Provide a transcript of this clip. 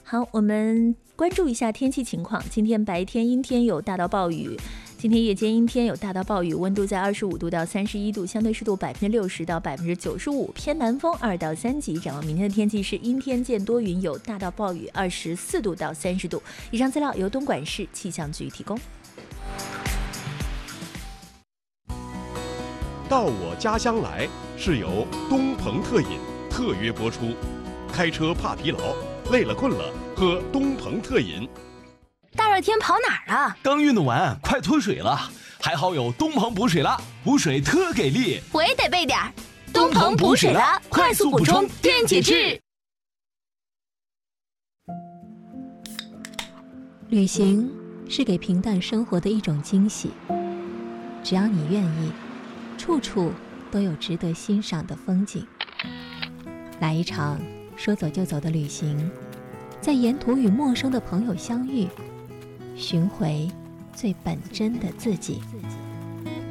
好，我们关注一下天气情况。今天白天阴天有大到暴雨，今天夜间阴天有大到暴雨，温度在25度到31度，相对湿度60%到95%，偏南风2到3级。展望明天的天气是阴天见多云，有大到暴雨，24度到30度。以上资料由东莞市气象局提供。 到我家乡来是由东鹏特饮特约播出，开车怕疲劳，累了困了喝东鹏特饮。 大热天跑哪儿啊？ 刚运动完，快脱水了，还好有东鹏补水拉，补水特给力。 我也得备点东鹏补水拉，快速补充电解质。 旅行是给平淡生活的一种惊喜，只要你愿意，处处都有值得欣赏的风景。来一场说走就走的旅行，在沿途与陌生的朋友相遇，寻回最本真的自己。